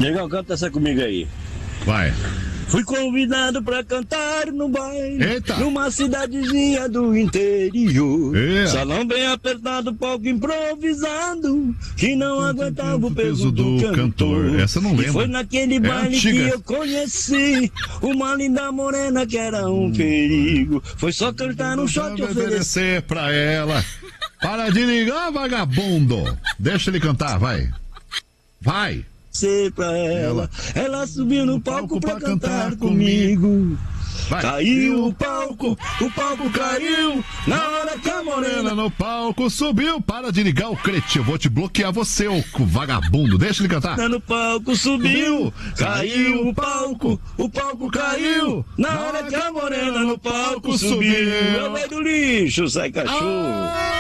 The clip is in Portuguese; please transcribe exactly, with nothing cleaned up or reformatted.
Legal, canta essa comigo aí. Vai. Fui convidado pra cantar no baile. Eita. Numa cidadezinha do interior. É. Salão bem apertado, palco improvisado, que não aguentava o peso do, do cantor. cantor. Essa eu não lembro. E foi naquele é baile antiga. que eu conheci uma linda morena que era um hum. perigo. Foi só cantar um shot e oferecer. oferecer pra ela. Para de ligar, vagabundo. Deixa ele cantar, vai. Vai. Ser pra ela, ela, ela subiu no palco, palco pra, pra cantar, cantar comigo. comigo. Vai. Caiu o palco, o palco caiu, na hora que a morena no palco subiu. Para de ligar o cretino, vou te bloquear você, ô vagabundo. Deixa ele cantar. No palco subiu, caiu o palco, o palco caiu, na hora que a morena no palco subiu. É o velho do lixo, sai cachorro. Ah!